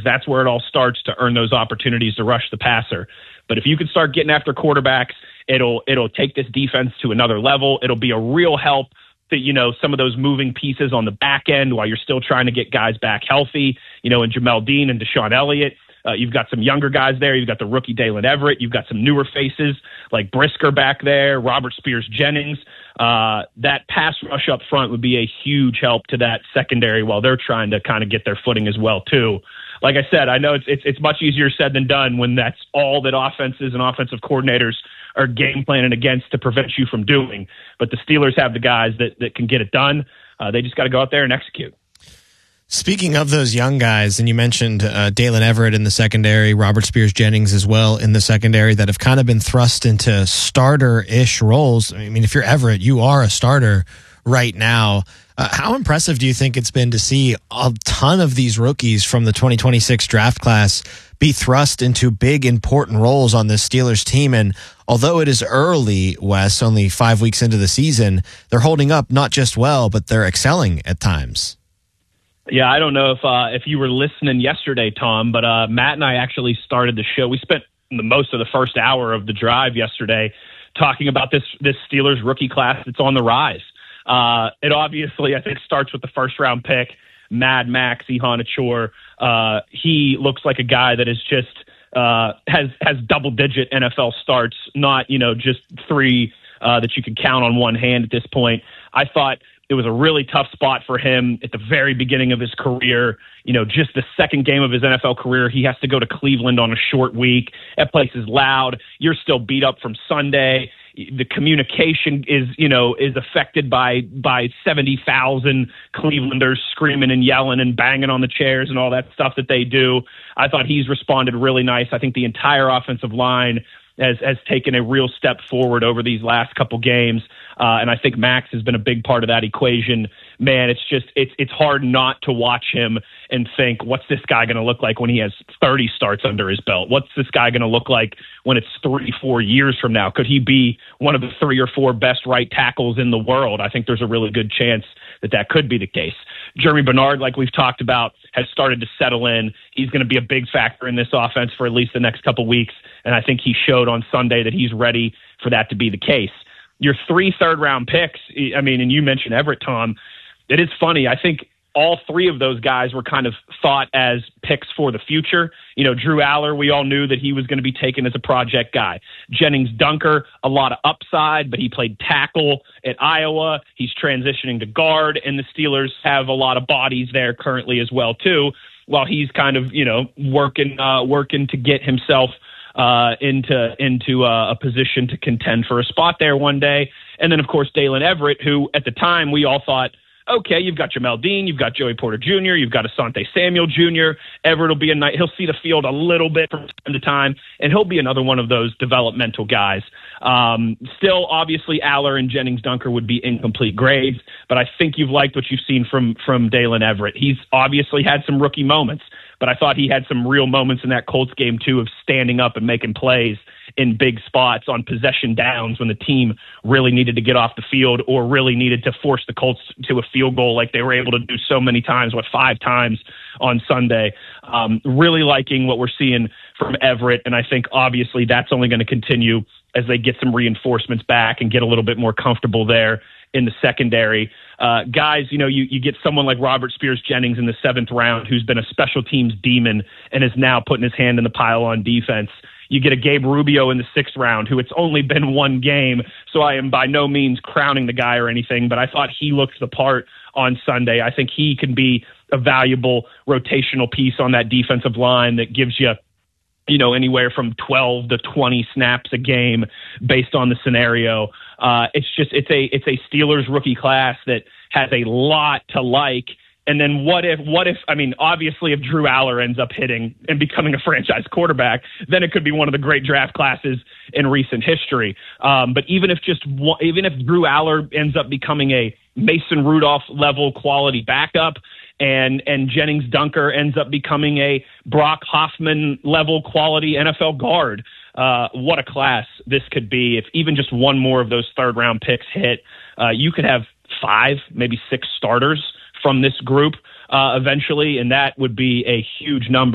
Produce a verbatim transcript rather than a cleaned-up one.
that's where it all starts to earn those opportunities to rush the passer. But if you can start getting after quarterbacks, it'll it'll take this defense to another level. It'll be a real help to, you know, some of those moving pieces on the back end while you're still trying to get guys back healthy, you know, and Jamel Dean and Deshaun Elliott. Uh, you've got some younger guys there. You've got the rookie Dalen Everett. You've got some newer faces like Brisker back there, Robert Spears-Jennings. Uh, that pass rush up front would be a huge help to that secondary while they're trying to kind of get their footing as well, too. Like I said, I know it's, it's it's much easier said than done when that's all that offenses and offensive coordinators are game planning against to prevent you from doing. But the Steelers have the guys that, that can get it done. Uh, they just got to go out there and execute. Speaking of those young guys, and you mentioned uh, Dalen Everett in the secondary, Robert Spears-Jennings as well in the secondary, that have kind of been thrust into starter-ish roles. I mean, if you're Everett, you are a starter right now. Uh, how impressive do you think it's been to see a ton of these rookies from the twenty twenty-six draft class be thrust into big, important roles on this Steelers team? And although it is early, Wes, only five weeks into the season, they're holding up not just well, but they're excelling at times. Yeah, I don't know if uh, if you were listening yesterday, Tom, but uh, Matt and I actually started the show. We spent the most of the first hour of the drive yesterday talking about this this Steelers rookie class that's on the rise. Uh, it obviously, I think, starts with the first-round pick, Mad Max Ihan Achor. Uh, he looks like a guy that is just uh, has has double-digit N F L starts, not, you know, just three uh, that you can count on one hand at this point. I thought it was a really tough spot for him at the very beginning of his career. You know, just the second game of his N F L career, he has to go to Cleveland on a short week. That place is loud. You're still beat up from Sunday. The communication is, you know, is affected by by seventy thousand Clevelanders screaming and yelling and banging on the chairs and all that stuff that they do. I thought he's responded really nice. I think the entire offensive line has has taken a real step forward over these last couple games. Uh, and I think Max has been a big part of that equation. Man, it's just it's it's hard not to watch him and think, what's this guy going to look like when he has thirty starts under his belt? What's this guy going to look like when it's three, four years from now? Could he be one of the three or four best right tackles in the world? I think there's a really good chance that that could be the case. Jeremy Bernard, like we've talked about, has started to settle in. He's going to be a big factor in this offense for at least the next couple weeks, and I think he showed on Sunday that he's ready for that to be the case. Your three third-round picks, I mean, and you mentioned Everett, Tom, it is funny. I think all three of those guys were kind of thought as picks for the future. You know, Drew Aller, we all knew that he was going to be taken as a project guy. Jennings Dunker, a lot of upside, but he played tackle at Iowa. He's transitioning to guard, and the Steelers have a lot of bodies there currently as well, too, while he's kind of, you know, working uh, working to get himself uh, into into uh, a position to contend for a spot there one day. And then, of course, Dalen Everett, who at the time we all thought, okay, you've got Jamel Dean, you've got Joey Porter Junior, you've got Asante Samuel Junior Everett will be a night. He'll see the field a little bit from time to time, and he'll be another one of those developmental guys. Um, still, obviously, Aller and Jennings Dunker would be incomplete grades, but I think you've liked what you've seen from from Dalen Everett. He's obviously had some rookie moments, but I thought he had some real moments in that Colts game, too, of standing up and making plays in big spots on possession downs when the team really needed to get off the field or really needed to force the Colts to a field goal like they were able to do so many times, what, five times on Sunday. Um, really liking what we're seeing from Everett, and I think obviously that's only going to continue as they get some reinforcements back and get a little bit more comfortable there in the secondary. Uh, guys, you know, you, you get someone like Robert Spears-Jennings in the seventh round who's been a special teams demon and is now putting his hand in the pile on defense. You get a Gabe Rubio in the sixth round, who it's only been one game, so I am by no means crowning the guy or anything, but I thought he looked the part on Sunday. I think he can be a valuable rotational piece on that defensive line that gives you, you know, anywhere from twelve to twenty snaps a game based on the scenario. Uh, it's just, it's a, it's a Steelers rookie class that has a lot to like. And then what if, what if, I mean, obviously if Drew Aller ends up hitting and becoming a franchise quarterback, then it could be one of the great draft classes in recent history. Um, but even if just, one, even if Drew Aller ends up becoming a Mason Rudolph level quality backup, and, and Jennings Dunker ends up becoming a Brock Hoffman level quality N F L guard, uh, what a class this could be. If even just one more of those third round picks hit, uh, you could have five, maybe six starters from this group uh, eventually, and that would be a huge number.